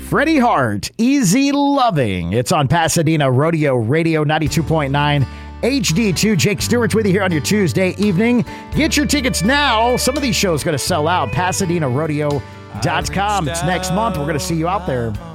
Freddie Hart, Easy Loving. It's on Pasadena Rodeo Radio 92.9 HD2. Jake Stewart's with you here on your Tuesday evening. Get your tickets now. Some of these shows going to sell out. PasadenaRodeo.com. It's next month. We're going to see you out there.